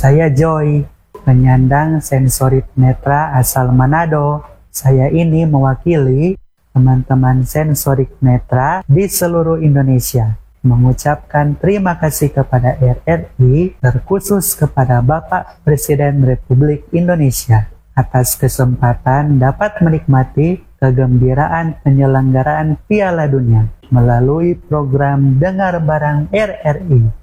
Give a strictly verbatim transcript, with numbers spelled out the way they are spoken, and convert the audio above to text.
Saya Joy, penyandang sensorik netra asal Manado. Saya ini mewakili teman-teman sensorik netra di seluruh Indonesia mengucapkan terima kasih kepada R R I, terkhusus kepada Bapak Presiden Republik Indonesia atas kesempatan dapat menikmati kegembiraan penyelenggaraan Piala Dunia melalui program Dengar Bareng R R I.